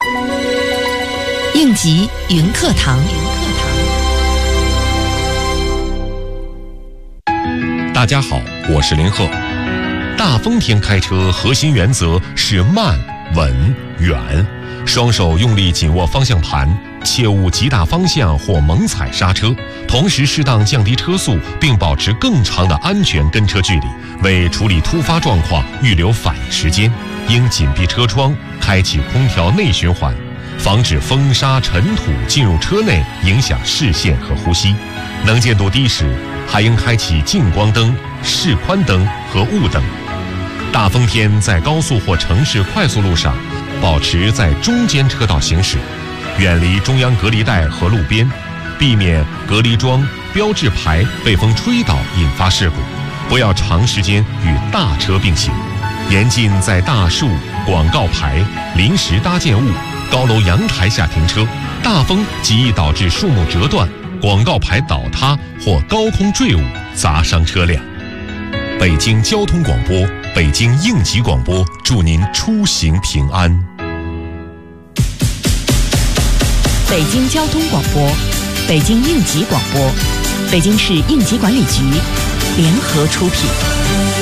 应急云课堂。 大家好，我是林鹤。大风天开车核心原则是慢、稳、远，双手用力紧握方向盘，切勿急打方向或猛踩刹车，同时适当降低车速，并保持更长的安全跟车距离，为处理突发状况预留反应时间。应紧闭车窗，开启空调内循环，防止风沙尘土进入车内，影响视线和呼吸。能见度低时，还应开启近光灯、示宽灯和雾灯。大风天在高速或城市快速路上，保持在中间车道行驶，远离中央隔离带和路边，避免隔离桩、标志牌被风吹倒引发事故。不要长时间与大车并行，严禁在大树、广告牌、临时搭建物、高楼阳台下停车。大风极易导致树木折断、广告牌倒塌或高空坠物砸伤车辆。北京交通广播、北京应急广播祝您出行平安。 北京交通广播、北京应急广播、北京市应急管理局联合出品。